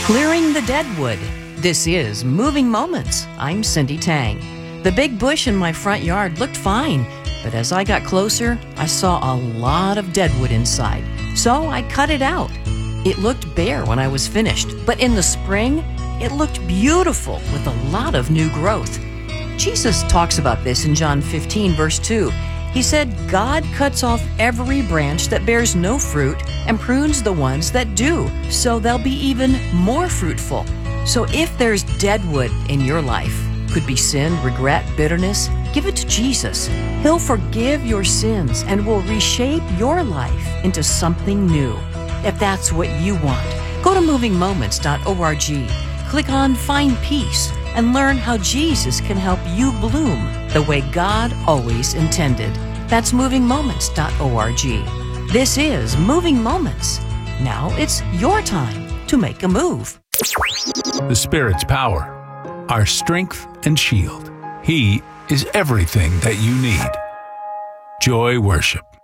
Clearing the deadwood. This is Moving Moments. I'm Cindy Tang. The big bush in my front yard looked fine, but as I got closer, I saw a lot of deadwood inside, so I cut it out. It looked bare when I was finished, but in the spring, it looked beautiful with a lot of new growth. Jesus talks about this in John 15, verse 2. He said, God cuts off every branch that bears no fruit and prunes the ones that do, so they'll be even more fruitful. So if there's deadwood in your life, could be sin, regret, bitterness, give it to Jesus. He'll forgive your sins and will reshape your life into something new. If that's what you want, go to movingmoments.org. Click on Find Peace and learn how Jesus can help you bloom the way God always intended. That's movingmoments.org. This is Moving Moments. Now it's your time to make a move. The Spirit's power, our strength and shield. He is everything that you need. Joy Worship.